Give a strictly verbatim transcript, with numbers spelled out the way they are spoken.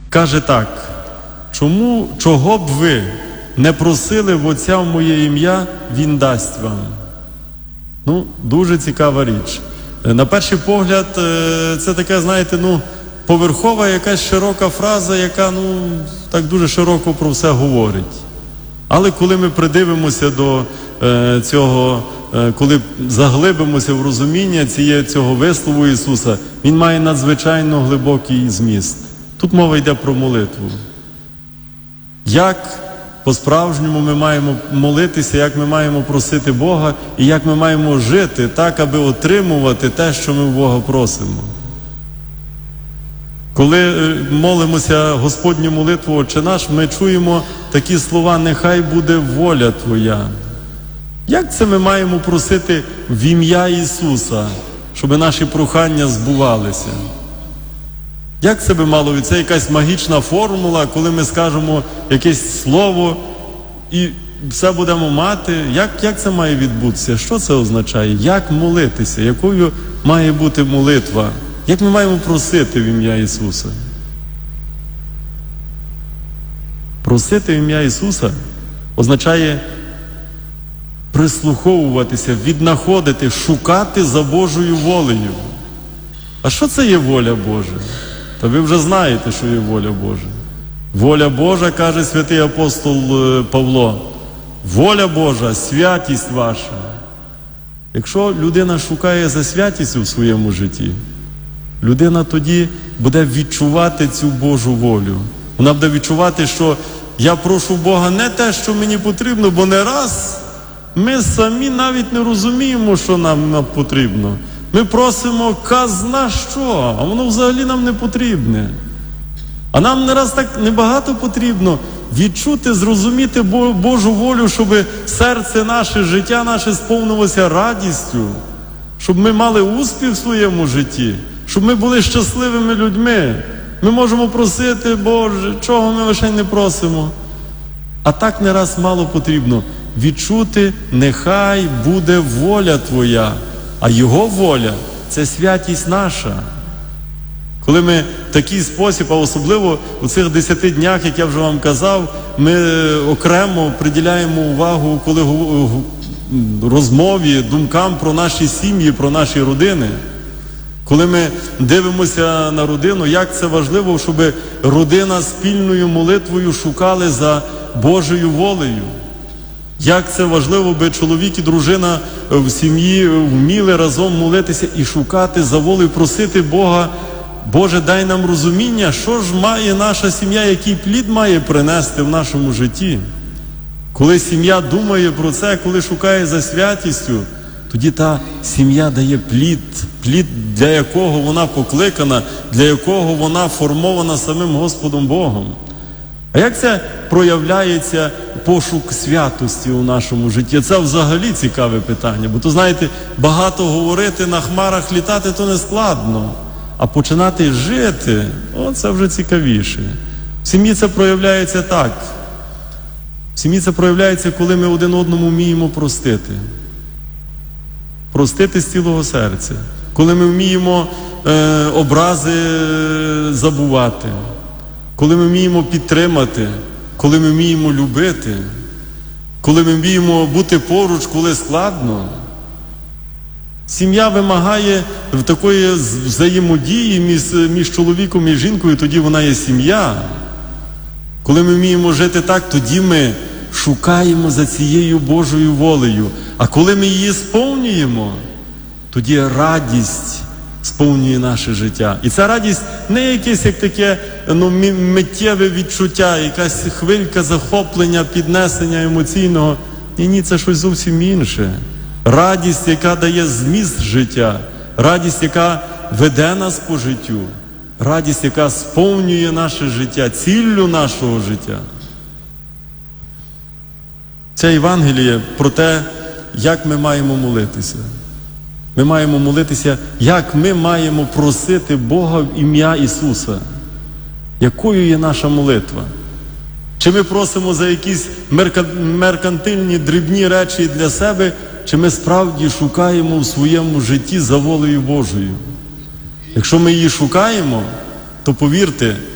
Каже так: чому, чого б ви не просили в Отця в моє ім'я, Він дасть вам. Ну, дуже цікава річ. На перший погляд, це таке, знаєте, ну, поверхова якась широка фраза, яка, ну, так дуже широко про все говорить. Але коли ми придивимося до е, цього, е, коли заглибимося в розуміння цієї, цього вислову Ісуса, Він має надзвичайно глибокий зміст. Тут мова йде про молитву. Як по-справжньому ми маємо молитися, як ми маємо просити Бога і як ми маємо жити так, аби отримувати те, що ми в Бога просимо. Коли молимося Господню молитву «Отче наш», ми чуємо такі слова: «Нехай буде воля Твоя». Як це ми маємо просити в ім'я Ісуса, щоб наші прохання збувалися? Як це би мало бути? Це якась магічна формула, коли ми скажемо якесь слово і все будемо мати? Як, як це має відбутися? Що це означає? Як молитися? Якою має бути молитва? Як ми маємо просити в ім'я Ісуса? Просити в ім'я Ісуса означає прислуховуватися, віднаходити, шукати за Божою волею. А що це є воля Божа? Та ви вже знаєте, що є воля Божа. Воля Божа, каже святий апостол Павло, воля Божа, святість ваша. Якщо людина шукає за святістю в своєму житті, людина тоді буде відчувати цю Божу волю. Вона буде відчувати, що я прошу Бога не те, що мені потрібно, бо не раз ми самі навіть не розуміємо, що нам потрібно. Ми просимо казна що, а воно взагалі нам не потрібне. А нам не раз так небагато потрібно відчути, зрозуміти Божу волю, щоб серце наше, життя наше сповнилося радістю, щоб ми мали успіх в своєму житті, щоб ми були щасливими людьми. Ми можемо просити, Боже, чого ми лише не просимо. А так не раз мало потрібно відчути, нехай буде воля Твоя. А Його воля – це святість наша. Коли ми в такий спосіб, а особливо у цих десяти днях, як я вже вам казав, ми окремо приділяємо увагу, коли розмові, думкам про наші сім'ї, про наші родини. Коли ми дивимося на родину, як це важливо, щоб родина спільною молитвою шукали за Божою волею. Як це важливо, би чоловік і дружина в сім'ї вміли разом молитися і шукати за волею, просити Бога: Боже, дай нам розуміння, що ж має наша сім'я, який плід має принести в нашому житті. Коли сім'я думає про це, коли шукає за святістю, тоді та сім'я дає плід, плід, для якого вона покликана, для якого вона формована самим Господом Богом. А як це проявляється пошук святості у нашому житті? Це взагалі цікаве питання. Бо то, знаєте, багато говорити, на хмарах літати, то не складно. А починати жити, о, це вже цікавіше. В сім'ї це проявляється так. В сім'ї це проявляється, коли ми один одному вміємо простити. Простити з цілого серця. Коли ми вміємо е, образи забувати. Коли ми вміємо підтримати, коли ми вміємо любити, коли ми вміємо бути поруч, коли складно. Сім'я вимагає в такої взаємодії між, між чоловіком і жінкою, тоді вона є сім'я. Коли ми вміємо жити так, тоді ми шукаємо за цією Божою волею. А коли ми її сповнюємо, тоді радість сповнює наше життя. І ця радість не якесь як таке ну, миттєве відчуття, якась хвилька захоплення, піднесення емоційного. Ні, ні, це щось зовсім інше. Радість, яка дає зміст життя, радість, яка веде нас по життю, радість, яка сповнює наше життя, ціллю нашого життя. Це Євангеліє про те, як ми маємо молитися. Ми маємо молитися, як ми маємо просити Бога в ім'я Ісуса. Якою є наша молитва? Чи ми просимо за якісь меркантильні, дрібні речі для себе, чи ми справді шукаємо в своєму житті за волею Божою? Якщо ми її шукаємо, то повірте,